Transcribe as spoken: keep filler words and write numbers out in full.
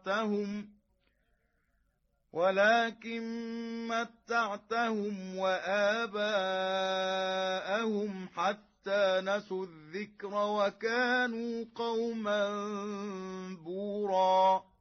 متعتهم ولكن متعتهم وآباءهم حتى نسوا الذكر وكانوا قوما بورا